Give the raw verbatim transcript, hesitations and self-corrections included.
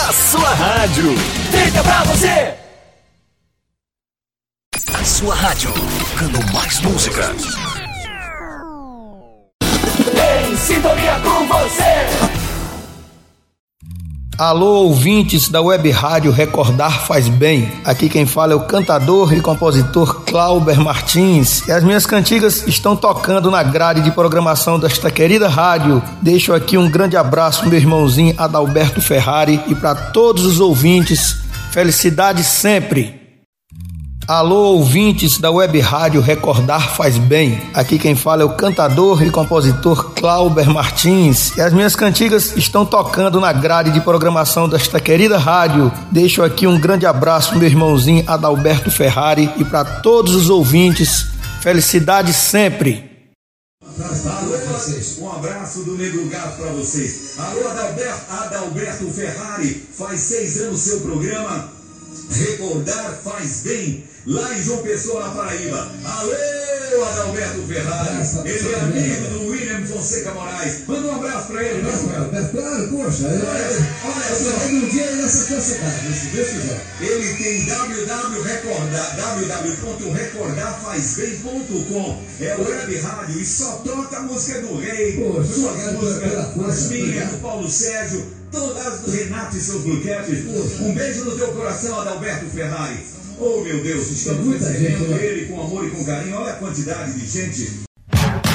A sua rádio. Feita pra você. A sua rádio. Tocando mais música. Em sintonia com você. Alô, ouvintes da Web Rádio Recordar Faz Bem. Aqui quem fala é o cantador e compositor Clauber Martins. E as minhas cantigas estão tocando na grade de programação desta querida rádio. Deixo aqui um grande abraço pro meu irmãozinho Adalberto Ferrari e para todos os ouvintes. Felicidade sempre. Alô, ouvintes da Web Rádio Recordar Faz Bem. Aqui quem fala é o cantador e compositor Clauber Martins. E as minhas cantigas estão tocando na grade de programação desta querida rádio. Deixo aqui um grande abraço pro meu irmãozinho Adalberto Ferrari e para todos os ouvintes. Felicidade sempre. Alô, um abraço do Negro Gato pra vocês. Alô, Adalberto, Adalberto Ferrari. Faz seis anos seu programa Recordar Faz Bem, lá em João Pessoa, na Paraíba. Alô, Adalberto Ferrari. Ele é amigo do William Fonseca Moraes. Manda um abraço pra ele, né, Rafael? Claro, poxa. Olha, olha só. Um dia nessa canção, se Deus quiser. Ele tem www recordar, www ponto recordar faz bem ponto com. É o web rádio e só toca a música do Rei. Poxa, suas músicas, as minhas, do Paulo Sérgio, todas do Renato e seus Luquetes. Um beijo no teu coração, Adalberto Ferrari. Oh, meu Deus, estamos recebendo ele com amor e com carinho. Olha a quantidade de gente.